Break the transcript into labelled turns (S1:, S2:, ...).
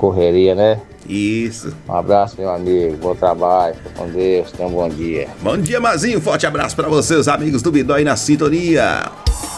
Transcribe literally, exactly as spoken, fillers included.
S1: correria, né?
S2: Isso.
S1: Um abraço, meu amigo. Bom trabalho. Fica com Deus. Tenha um bom dia.
S2: Bom dia, Mazinho. Forte abraço pra vocês, amigos do Bidó aí na sintonia.